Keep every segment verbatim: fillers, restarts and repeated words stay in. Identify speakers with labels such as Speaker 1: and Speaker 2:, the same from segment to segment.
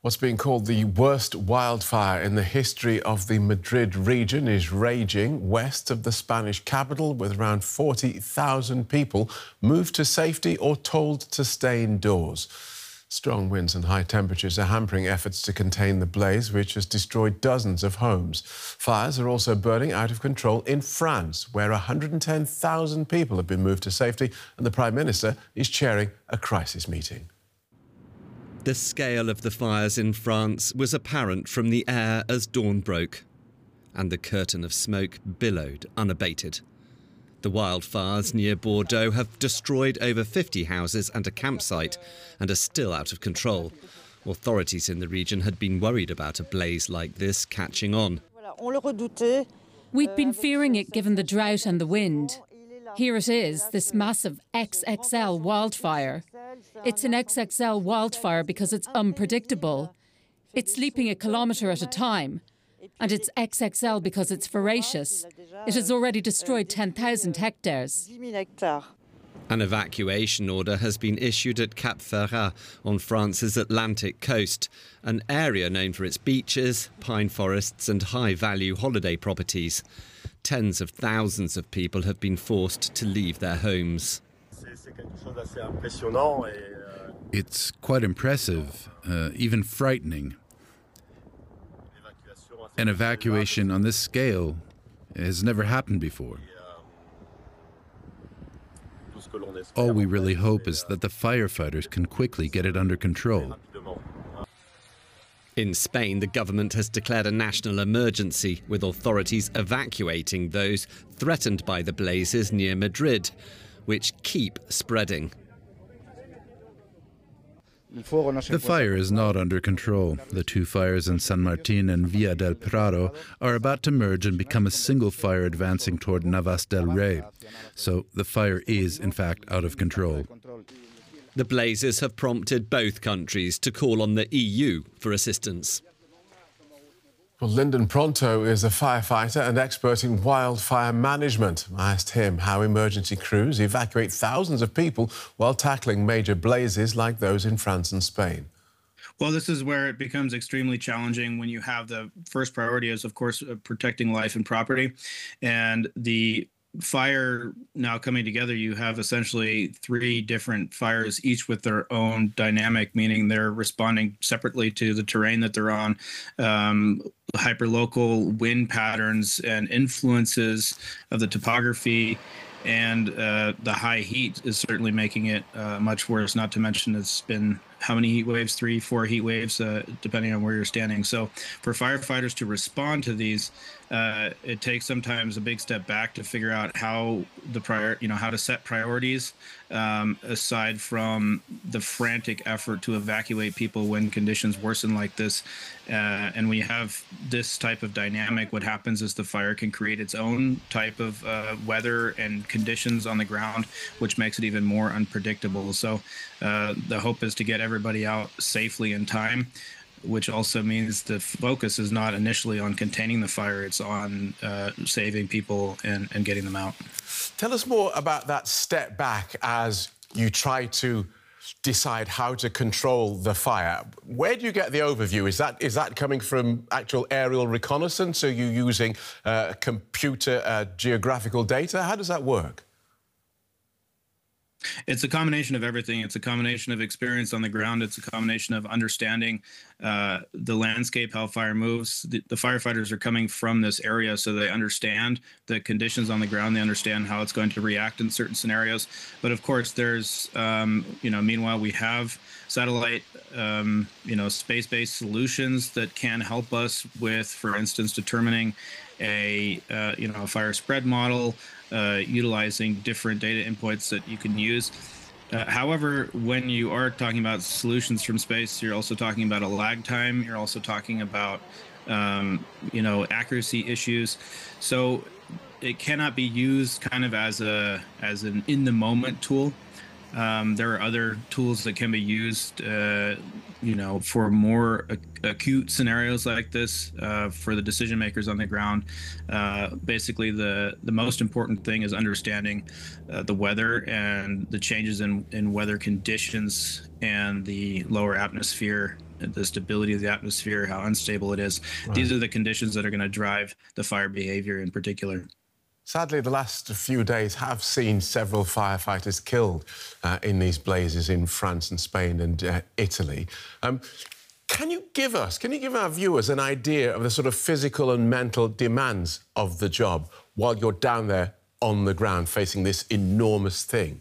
Speaker 1: What's being called the worst wildfire in the history of the Madrid region is raging west of the Spanish capital, with around forty thousand people moved to safety or told to stay indoors. Strong winds and high temperatures are hampering efforts to contain the blaze, which has destroyed dozens of homes. Fires are also burning out of control in France, where one hundred ten thousand people have been moved to safety, and the Prime Minister is chairing a crisis meeting.
Speaker 2: The scale of the fires in France was apparent from the air as dawn broke, and the curtain of smoke billowed unabated. The wildfires near Bordeaux have destroyed over fifty houses and a campsite and are still out of control. Authorities in the region had been worried about a blaze like this catching on.
Speaker 3: We'd been fearing it given the drought and the wind. Here it is, this massive X X L wildfire. It's an X X L wildfire because it's unpredictable. It's leaping a kilometre at a time. And it's X X L because it's voracious. It has already destroyed ten thousand hectares.
Speaker 2: An evacuation order has been issued at Cap Ferrat on France's Atlantic coast, an area known for its beaches, pine forests and high-value holiday properties. Tens of thousands of people have been forced to leave their homes.
Speaker 4: It's quite impressive, uh, even frightening. An evacuation on this scale has never happened before. All we really hope is that the firefighters can quickly get it under control.
Speaker 2: In Spain, the government has declared a national emergency, with authorities evacuating those threatened by the blazes near Madrid, which keep spreading.
Speaker 4: The fire is not under control. The two fires in San Martin and Villa del Prado are about to merge and become a single fire advancing toward Navas del Rey. So the fire is, in fact, out of control.
Speaker 2: The blazes have prompted both countries to call on the E U for assistance.
Speaker 1: Well, Lyndon Pronto is a firefighter and expert in wildfire management. I asked him how emergency crews evacuate thousands of people while tackling major blazes like those in France and Spain.
Speaker 5: Well, this is where it becomes extremely challenging when you have the first priority is, of course, protecting life and property. And the fire now coming together, you have essentially three different fires, each with their own dynamic, meaning they're responding separately to the terrain that they're on. Um, hyperlocal wind patterns and influences of the topography, and uh, the high heat is certainly making it uh, much worse, not to mention it's been how many heat waves, three, four heat waves, uh, depending on where you're standing. So for firefighters to respond to these, uh, it takes sometimes a big step back to figure out how the prior, you know, how to set priorities um, aside from the frantic effort to evacuate people when conditions worsen like this. Uh, and when you have this type of dynamic, what happens is the fire can create its own type of uh, weather and conditions on the ground, which makes it even more unpredictable. So uh, the hope is to get everybody out safely in time, which also means the focus is not initially on containing the fire, it's on uh, saving people and, and getting them out.
Speaker 1: Tell us more about that step back as you try to decide how to control the fire. Where do you get the overview? Is that is that coming from actual aerial reconnaissance? Are you using uh, computer uh, geographical data? How does that work?
Speaker 5: It's a combination of everything. It's a combination of experience on the ground. It's a combination of understanding uh, the landscape, how fire moves. The, the firefighters are coming from this area, so they understand the conditions on the ground. They understand how it's going to react in certain scenarios. But of course, there's, um, you know, meanwhile, we have satellite, um, you know, space-based solutions that can help us with, for instance, determining a, uh, you know, a fire spread model, Uh, utilizing different data inputs that you can use. Uh, however, when you are talking about solutions from space, you're also talking about a lag time. You're also talking about, um, you know, accuracy issues. So it cannot be used kind of as a as an in the moment tool. Um, there are other tools that can be used, uh, you know, for more ac- acute scenarios like this, uh, for the decision makers on the ground. Uh, basically, the, the most important thing is understanding uh, the weather and the changes in, in weather conditions and the lower atmosphere, the stability of the atmosphere, how unstable it is. Right. These are the conditions that are going to drive the fire behavior in particular.
Speaker 1: Sadly, the last few days have seen several firefighters killed uh, in these blazes in France and Spain and uh, Italy. Um, can you give us, can you give our viewers an idea of the sort of physical and mental demands of the job while you're down there on the ground facing this enormous thing?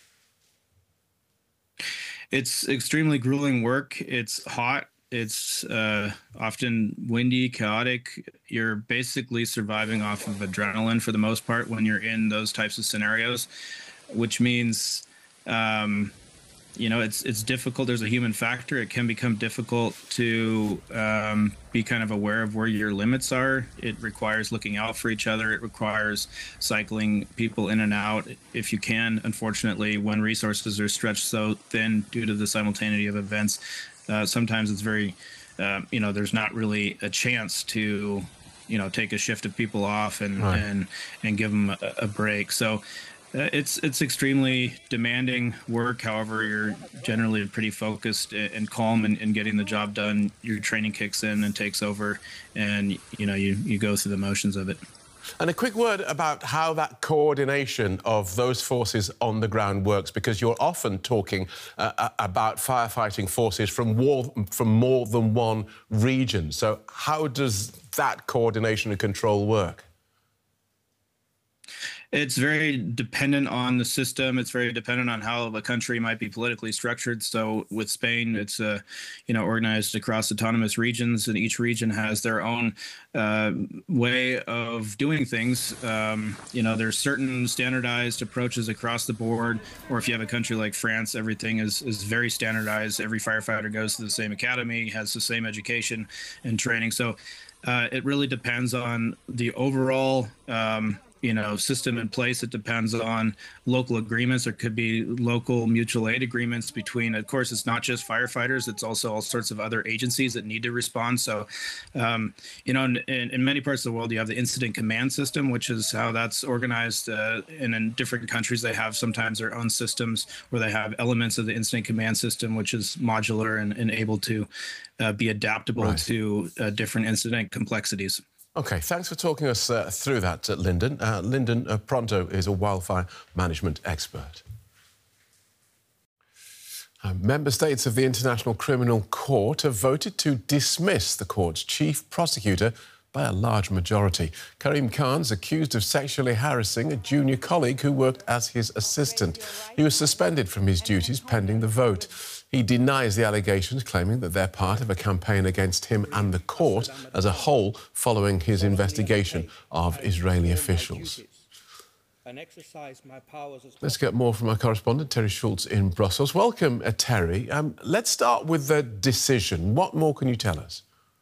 Speaker 5: It's extremely grueling work. It's hot. It's uh, often windy, chaotic. You're basically surviving off of adrenaline for the most part when you're in those types of scenarios, which means, um, you know, it's it's difficult. There's a human factor. It can become difficult to um, be kind of aware of where your limits are. It requires looking out for each other. It requires cycling people in and out if you can. Unfortunately, when resources are stretched so thin due to the simultaneity of events, Uh, sometimes it's very, uh, you know, there's not really a chance to, you know, take a shift of people off and right. and and give them a, a break. So uh, it's it's extremely demanding work. However, you're generally pretty focused and calm in, in getting the job done. Your training kicks in and takes over, and you know you you go through the motions of it.
Speaker 1: And a quick word about how that coordination of those forces on the ground works, because you're often talking uh, about firefighting forces from, war, from more than one region. So how does that coordination and control work?
Speaker 5: It's very dependent on the system. It's very dependent on how the country might be politically structured. So with Spain, it's uh, you know organized across autonomous regions, and each region has their own uh, way of doing things. Um, you know, there's certain standardized approaches across the board. Or if you have a country like France, everything is is very standardized. Every firefighter goes to the same academy, has the same education and training. So uh, it really depends on the overall Um, you know, system in place. It depends on local agreements. There could be local mutual aid agreements between, of course, it's not just firefighters, it's also all sorts of other agencies that need to respond. So, um, you know, in, in many parts of the world, you have the incident command system, which is how that's organized. Uh, and in different countries, they have sometimes their own systems where they have elements of the incident command system, which is modular and, and able to uh, be adaptable right. to uh, different incident complexities.
Speaker 1: OK, thanks for talking us uh, through that, uh, Lyndon. Uh, Lyndon uh, Pronto is a wildfire management expert. Uh, member states of the International Criminal Court have voted to dismiss the court's chief prosecutor by a large majority. Karim Khan's accused of sexually harassing a junior colleague who worked as his assistant. He was suspended from his duties pending the vote. He denies the allegations, claiming that they're part of a campaign against him and the court as a whole following his investigation of Israeli officials. Let's get more from our correspondent, Terry Schultz in Brussels. Welcome, uh, Terry. Um, let's start with the decision. What more can you tell us?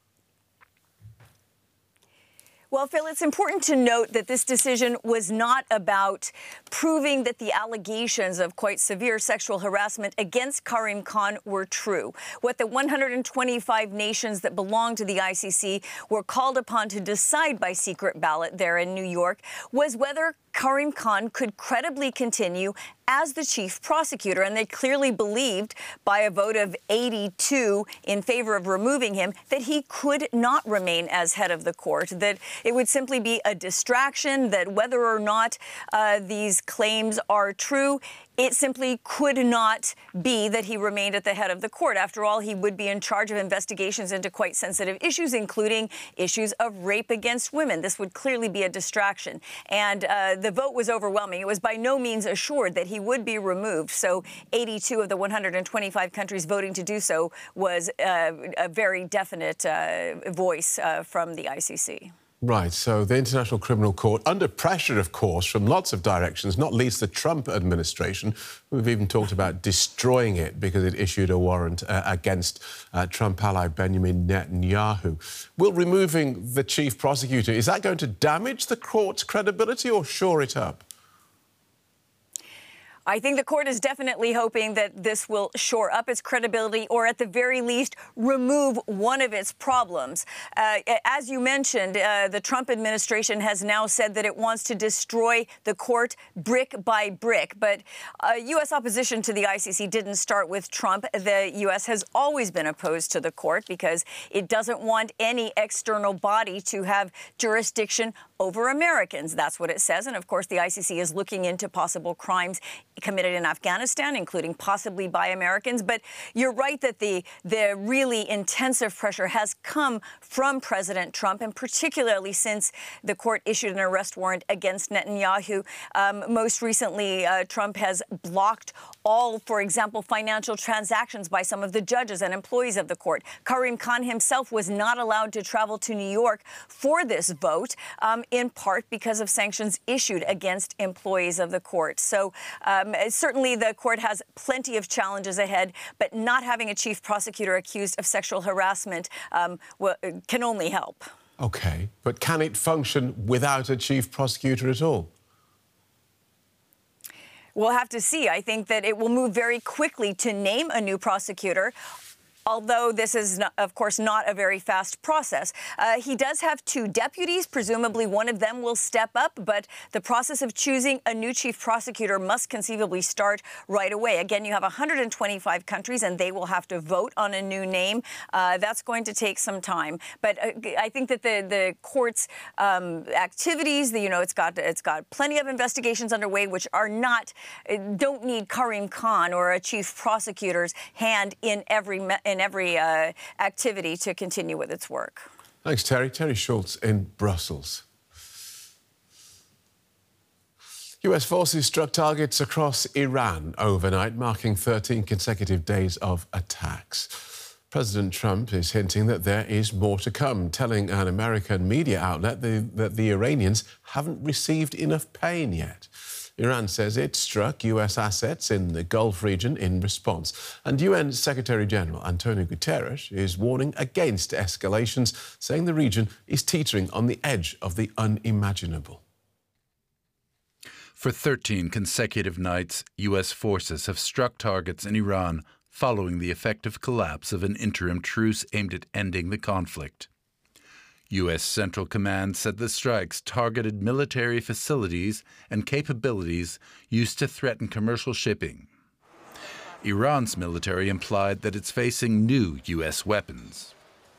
Speaker 6: Well, Phil, it's important to note that this decision was not about proving that the allegations of quite severe sexual harassment against Karim Khan were true. What the one hundred twenty-five nations that belong to the I C C were called upon to decide by secret ballot there in New York was whether Karim Khan could credibly continue as the chief prosecutor. And they clearly believed, by a vote of eighty-two in favor of removing him, that he could not remain as head of the court, that it would simply be a distraction, that whether or not uh, these claims are true, it simply could not be that he remained at the head of the court. After all, he would be in charge of investigations into quite sensitive issues, including issues of rape against women. This would clearly be a distraction. And uh, the vote was overwhelming. It was by no means assured that he would be removed. So eighty-two of the one hundred twenty-five countries voting to do so was uh, a very definite uh, voice uh, from the I C C.
Speaker 1: Right, so the International Criminal Court, under pressure, of course, from lots of directions, not least the Trump administration, who've even talked about destroying it because it issued a warrant uh, against uh, Trump ally Benjamin Netanyahu. Will removing the chief prosecutor, is that going to damage the court's credibility or shore it up?
Speaker 6: I think the court is definitely hoping that this will shore up its credibility or at the very least remove one of its problems. Uh, as you mentioned, uh, the Trump administration has now said that it wants to destroy the court brick by brick. But uh, U S opposition to the I C C didn't start with Trump. The U S has always been opposed to the court because it doesn't want any external body to have jurisdiction over Americans. That's what it says. And of course, the I C C is looking into possible crimes committed in Afghanistan, including possibly by Americans. But you're right that the the really intensive pressure has come from President Trump, and particularly since the court issued an arrest warrant against Netanyahu. Um, most recently, uh, Trump has blocked all, for example, financial transactions by some of the judges and employees of the court. Karim Khan himself was not allowed to travel to New York for this vote, um, in part because of sanctions issued against employees of the court. So um, certainly the court has plenty of challenges ahead, but not having a chief prosecutor accused of sexual harassment um, can only help.
Speaker 1: OK, but can it function without a chief prosecutor at all?
Speaker 6: We'll have to see. I think that it will move very quickly to name a new prosecutor, although this is, not, of course, not a very fast process. Uh, he does have two deputies. Presumably one of them will step up, but the process of choosing a new chief prosecutor must conceivably start right away. Again, you have one hundred twenty-five countries, and they will have to vote on a new name. Uh, that's going to take some time. But uh, I think that the, the court's um, activities, the, you know, it's got, it's got plenty of investigations underway, which are not, don't need Karim Khan or a chief prosecutor's hand in every in every uh, activity to continue with its work.
Speaker 1: Thanks, Terry. Terry Schultz in Brussels. U S forces struck targets across Iran overnight, marking thirteen consecutive days of attacks. President Trump is hinting that there is more to come, telling an American media outlet the, that the Iranians haven't received enough pain yet. Iran says it struck U S assets in the Gulf region in response. And U N Secretary-General Antonio Guterres is warning against escalations, saying the region is teetering on the edge of the unimaginable.
Speaker 4: For thirteen consecutive nights, U S forces have struck targets in Iran following the effective collapse of an interim truce aimed at ending the conflict. U S Central Command said the strikes targeted military facilities and capabilities used to threaten commercial shipping. Iran's military implied that it's facing new U S weapons.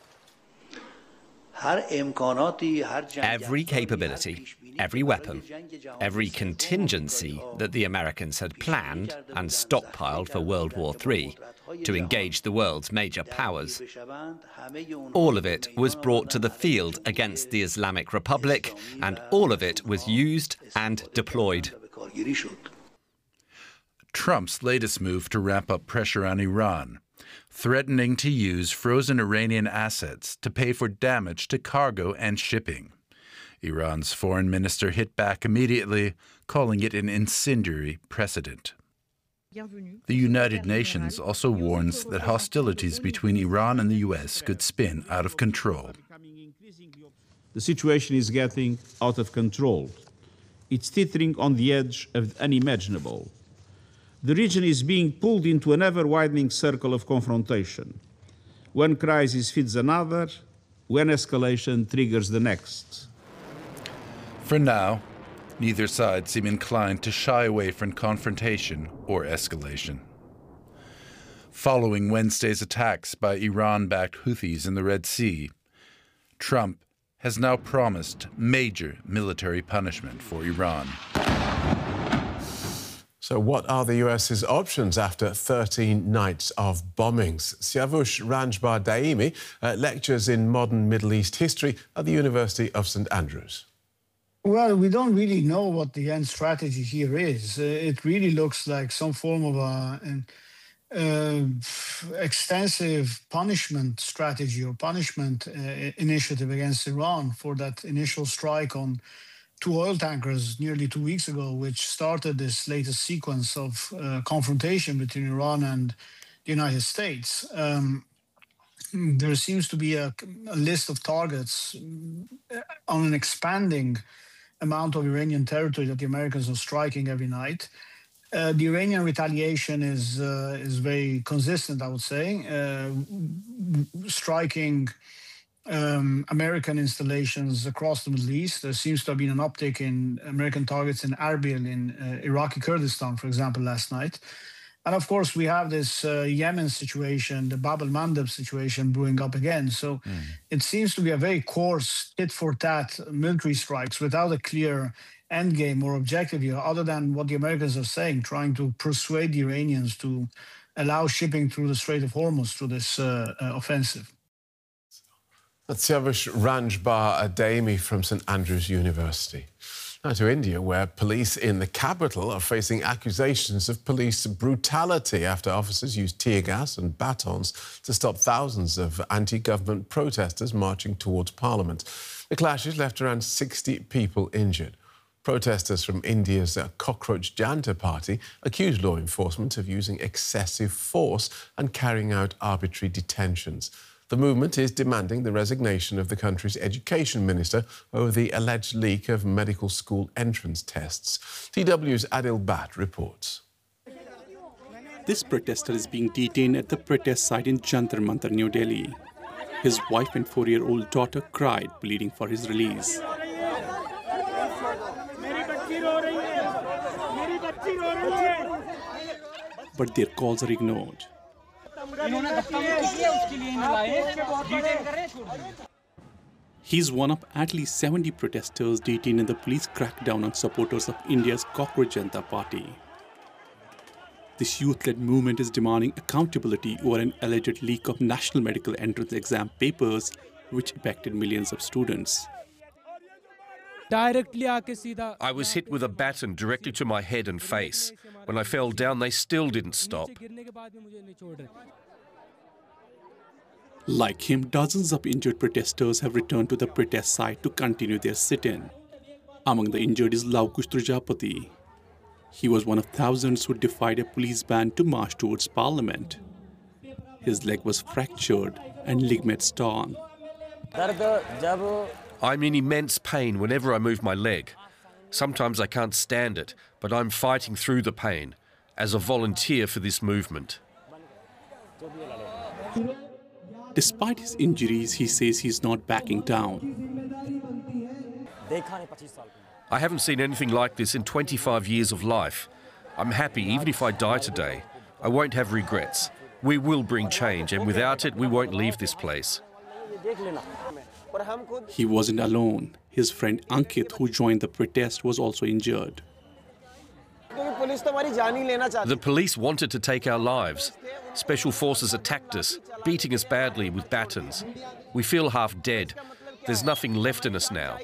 Speaker 2: Every capability, every weapon, every contingency that the Americans had planned and stockpiled for World War Three to engage the world's major powers, all of it was brought to the field against the Islamic Republic, and all of it was used and deployed.
Speaker 4: Trump's latest move to ramp up pressure on Iran, threatening to use frozen Iranian assets to pay for damage to cargo and shipping. Iran's foreign minister hit back immediately, calling it an incendiary precedent. The United Nations also warns that hostilities between Iran and the U S could spin out of control.
Speaker 7: The situation is getting out of control. It's teetering on the edge of the unimaginable. The region is being pulled into an ever-widening circle of confrontation. One crisis feeds another, one escalation triggers the next.
Speaker 4: For now, neither side seem inclined to shy away from confrontation or escalation. Following Wednesday's attacks by Iran-backed Houthis in the Red Sea, Trump has now promised major military punishment for Iran.
Speaker 1: So what are the U S's options after thirteen nights of bombings? Siavush Ranjbar Daimi uh, lectures in modern Middle East history at the University of Saint Andrews.
Speaker 8: Well, we don't really know what the end strategy here is. Uh, it really looks like some form of a, an uh, extensive punishment strategy or punishment uh, initiative against Iran for that initial strike on two oil tankers nearly two weeks ago, which started this latest sequence of uh, confrontation between Iran and the United States. Um, there seems to be a, a list of targets on an expanding amount of Iranian territory that the Americans are striking every night. Uh, the Iranian retaliation is uh, is very consistent, I would say, uh, striking um, American installations across the Middle East. There seems to have been an uptick in American targets in Erbil in uh, Iraqi Kurdistan, for example, last night. And of course, we have this uh, Yemen situation, the Bab el-Mandeb situation brewing up again. So mm. it seems to be a very coarse tit-for-tat military strikes without a clear end game or objective here, other than what the Americans are saying, trying to persuade the Iranians to allow shipping through the Strait of Hormuz through this uh, uh, offensive.
Speaker 1: That's Siavash Ranjbar Ademi from St Andrews University. Now to India, where police in the capital are facing accusations of police brutality after officers used tear gas and batons to stop thousands of anti-government protesters marching towards Parliament. The clashes left around sixty people injured. Protesters from India's Cockroach Janta party accused law enforcement of using excessive force and carrying out arbitrary detentions. The movement is demanding the resignation of the country's education minister over the alleged leak of medical school entrance tests. T W's Adil Bhatt reports.
Speaker 9: This protester is being detained at the protest site in Jantar Mantar, New Delhi. His wife and four-year-old daughter cried, pleading for his release. But their calls are ignored. He's one of at least seventy protesters detained in the police crackdown on supporters of India's Cockroach Janta party. This youth-led movement is demanding accountability over an alleged leak of national medical entrance exam papers which impacted millions of students.
Speaker 10: I was hit with a baton directly to my head and face. When I fell down, they still didn't stop.
Speaker 9: Like him, dozens of injured protesters have returned to the protest site to continue their sit-in. Among the injured is Laukush Trajapati. He was one of thousands who defied a police ban to march towards Parliament. His leg was fractured and ligaments torn.
Speaker 10: I'm in immense pain whenever I move my leg. Sometimes I can't stand it, but I'm fighting through the pain as a volunteer for this movement.
Speaker 9: Despite his injuries, he says he's not backing down.
Speaker 10: I haven't seen anything like this in twenty-five years of life. I'm happy even if I die today. I won't have regrets. We will bring change, and without it, we won't leave this place.
Speaker 9: He wasn't alone. His friend Ankit, who joined the protest, was also injured.
Speaker 10: The police wanted to take our lives. Special forces attacked us, beating us badly with batons. We feel half dead. There's nothing left in us now.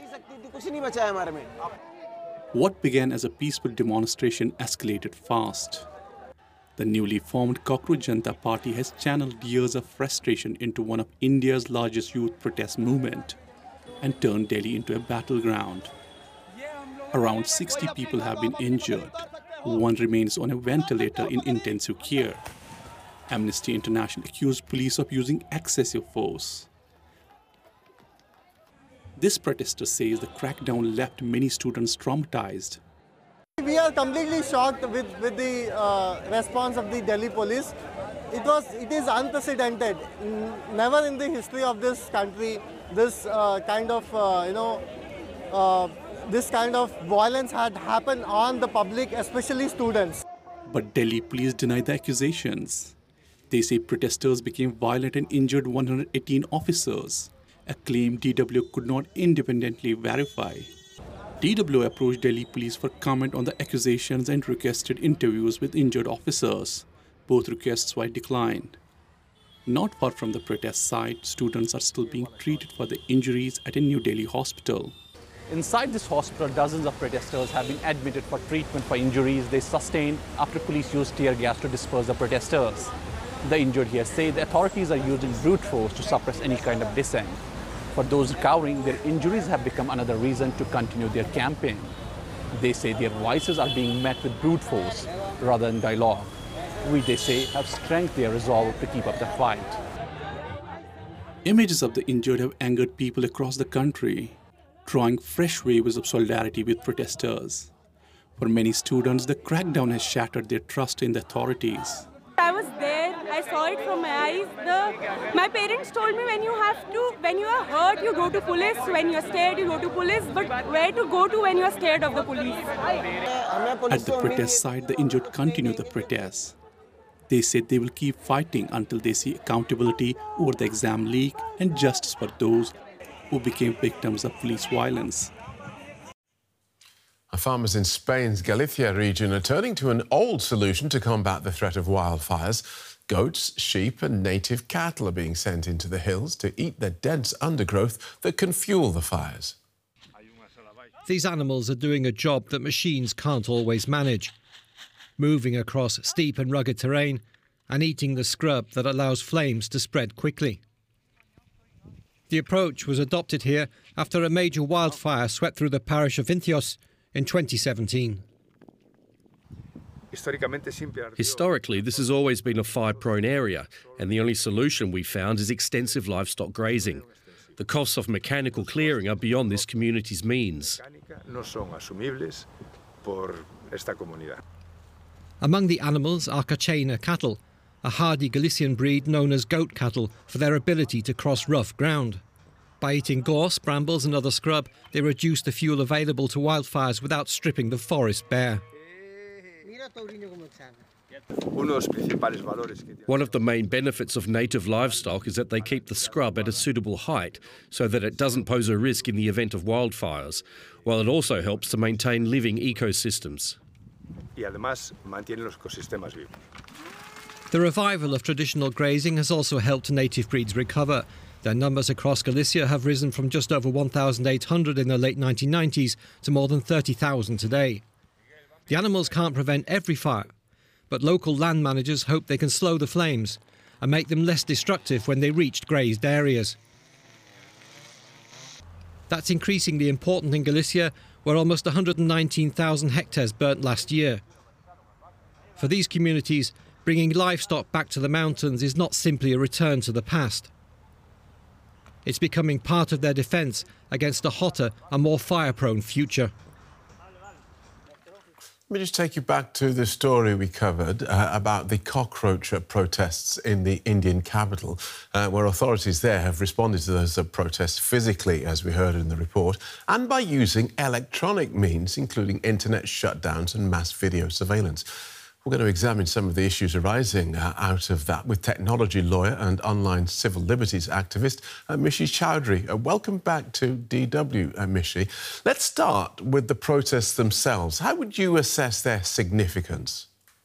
Speaker 9: What began as a peaceful demonstration escalated fast. The newly formed Cockroach Janta party has channeled years of frustration into one of India's largest youth protest movement and turned Delhi into a battleground. Around sixty people have been injured. One remains on a ventilator in intensive care. Amnesty International accused police of using excessive force. This protester says the crackdown left many students traumatized.
Speaker 11: We are completely shocked with, with the uh, response of the Delhi police. It was, it is unprecedented. Never in the history of this country, this uh, kind of, uh, you know, uh, this kind of violence had happened on the public, especially students.
Speaker 9: But Delhi police deny the accusations. They say protesters became violent and injured one hundred eighteen officers, a claim D W could not independently verify. D W approached Delhi police for comment on the accusations and requested interviews with injured officers. Both requests were declined. Not far from the protest site, students are still being treated for the injuries at a New Delhi hospital.
Speaker 12: Inside this hospital, dozens of protesters have been admitted for treatment for injuries they sustained after police used tear gas to disperse the protesters. The injured here say the authorities are using brute force to suppress any kind of dissent. For those recovering, their injuries have become another reason to continue their campaign. They say their voices are being met with brute force rather than dialogue, which they say have strengthened their resolve to keep up the fight.
Speaker 9: Images of the injured have angered people across the country, drawing fresh waves of solidarity with protesters. For many students, the crackdown has shattered their trust in the authorities.
Speaker 13: I was there, I saw it from my eyes. The, my parents told me when you have to, when you are hurt, you go to police. When you're scared, you go to police. But where to go to when you're scared of the police?
Speaker 9: At the protest site, the injured continue the protest. They said they will keep fighting until they see accountability over the exam leak and justice for those who became victims of police violence.
Speaker 1: Farmers in Spain's Galicia region are turning to an old solution to combat the threat of wildfires. Goats, sheep and native cattle are being sent into the hills to eat the dense undergrowth that can fuel the fires.
Speaker 14: These animals are doing a job that machines can't always manage, moving across steep and rugged terrain and eating the scrub that allows flames to spread quickly. The approach was adopted here after a major wildfire swept through the parish of Vincios in twenty seventeen.
Speaker 10: Historically, this has always been a fire-prone area, and the only solution we found is extensive livestock grazing. The costs of mechanical clearing are beyond this community's means.
Speaker 14: Among the animals are Cachena cattle, a hardy Galician breed known as goat cattle for their ability to cross rough ground. By eating gorse, brambles and other scrub, they reduce the fuel available to wildfires without stripping the forest bare.
Speaker 10: One of the main benefits of native livestock is that they keep the scrub at a suitable height so that it doesn't pose a risk in the event of wildfires, while it also helps to maintain living ecosystems.
Speaker 14: The revival of traditional grazing has also helped native breeds recover. Their numbers across Galicia have risen from just over one thousand eight hundred in the late nineteen nineties to more than thirty thousand today. The animals can't prevent every fire, but local land managers hope they can slow the flames and make them less destructive when they reach grazed areas. That's increasingly important in Galicia, where almost one hundred nineteen thousand hectares burnt last year. For these communities, bringing livestock back to the mountains is not simply a return to the past. It's becoming part of their defence against a hotter and more fire-prone future.
Speaker 1: Let me just take you back to the story we covered uh, about the cockroach protests in the Indian capital, uh, where authorities there have responded to those uh, protests physically, as we heard in the report, and by using electronic means, including internet shutdowns and mass video surveillance. We're going to examine some of the issues arising uh, out of that with technology lawyer and online civil liberties activist uh, Mishi Chowdhury. Uh, welcome back to D W, uh, Mishi. Let's start with the protests themselves. How would you assess their significance?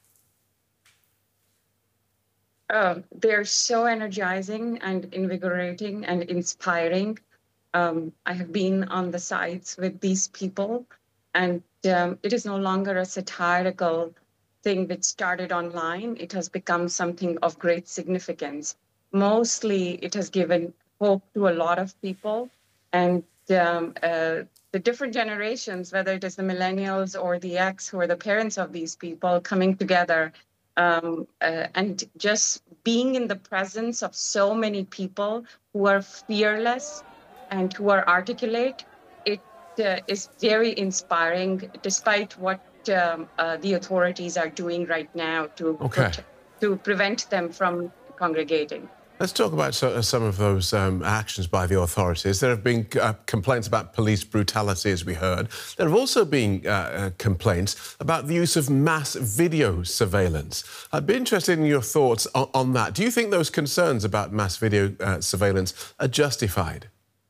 Speaker 15: Uh, they're so energizing and invigorating and inspiring. Um, I have been on the sites with these people, and um, it is no longer a satirical thing that started online. It has become something of great significance. Mostly, it has given hope to a lot of people, and um, uh, the different generations, whether it is the millennials or the X, who are the parents of these people, coming together um, uh, and just being in the presence of so many people who are fearless and who are articulate. It uh, is very inspiring, despite what Um, uh, the authorities are doing right now to,
Speaker 1: okay.
Speaker 15: to prevent them from congregating.
Speaker 1: Let's talk about so, some of those um, actions by the authorities. There have been uh, complaints about police brutality, as we heard. There have also been uh, uh, complaints about the use of mass video surveillance. I'd be interested in your thoughts on, on that. Do you think those concerns about mass video uh, surveillance are justified?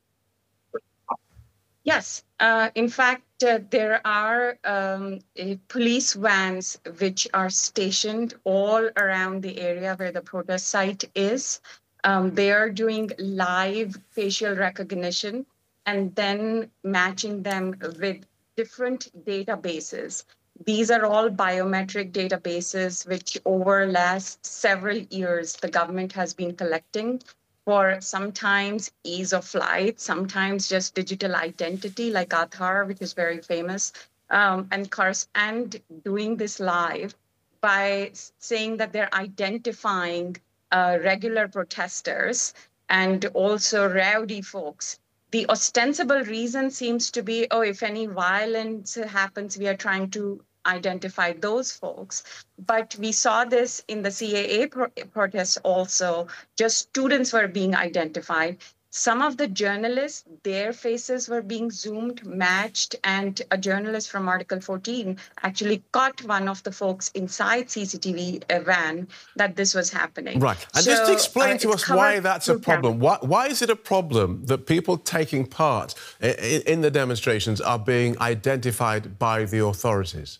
Speaker 15: Yes. Uh, in fact, uh, there are um, uh, police vans which are stationed all around the area where the protest site is. Um, they are doing live facial recognition and then matching them with different databases. These are all biometric databases which over last several years the government has been collecting for sometimes ease of flight, sometimes just digital identity like Aadhaar, which is very famous, um, and, course, and doing this live by saying that they're identifying uh, regular protesters and also rowdy folks. The ostensible reason seems to be, oh, if any violence happens, we are trying to identify those folks. But we saw this in the C A A pro- protests also. Just students were being identified. Some of the journalists, their faces were being zoomed, matched, and a journalist from Article fourteen actually caught one of the folks inside C C T V van that this was happening.
Speaker 1: Right. And
Speaker 15: so,
Speaker 1: just explain
Speaker 15: uh,
Speaker 1: to us why that's a problem. Why, why is it a problem that people taking part in, in the demonstrations are being identified by the authorities?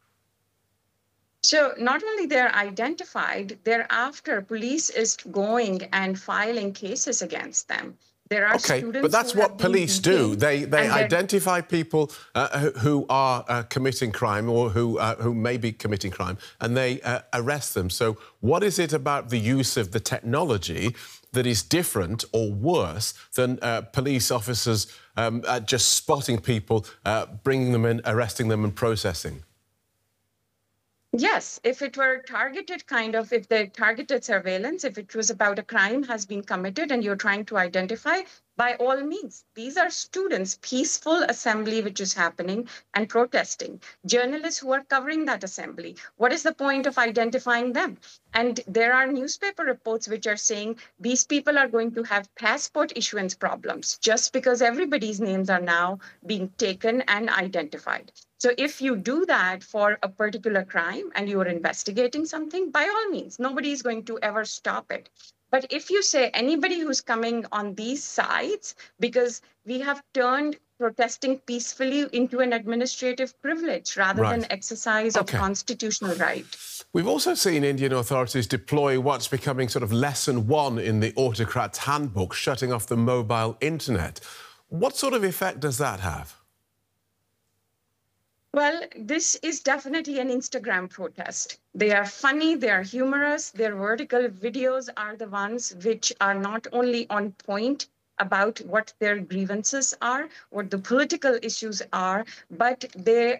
Speaker 15: So not only they're identified, thereafter police is going and filing cases against them. There are
Speaker 1: okay,
Speaker 15: students
Speaker 1: but that's
Speaker 15: who
Speaker 1: what
Speaker 15: have been
Speaker 1: police do.
Speaker 15: detained,
Speaker 1: They they
Speaker 15: and
Speaker 1: identify people uh, who, who are uh, committing crime or who uh, who may be committing crime, and they uh, arrest them. So what is it about the use of the technology that is different or worse than uh, police officers um, uh, just spotting people, uh, bringing them in, arresting them and processing?
Speaker 15: Yes, if it were targeted kind of, if the targeted surveillance, if it was about a crime has been committed and you're trying to identify, by all means, these are students, peaceful assembly which is happening and protesting, journalists who are covering that assembly. What is the point of identifying them? And there are newspaper reports which are saying these people are going to have passport issuance problems just because everybody's names are now being taken and identified. So if you do that for a particular crime and you are investigating something, by all means, nobody is going to ever stop it. But if you say anybody who's coming on these sides, because we have turned protesting peacefully into an administrative privilege rather
Speaker 1: right.
Speaker 15: than exercise
Speaker 1: okay.
Speaker 15: of constitutional right.
Speaker 1: We've also seen Indian authorities deploy what's becoming sort of lesson one in the autocrat's handbook, shutting off the mobile internet. What sort of effect does that have?
Speaker 15: Well, this is definitely an Instagram protest. They are funny, they are humorous, their vertical videos are the ones which are not only on point about what their grievances are, what the political issues are, but they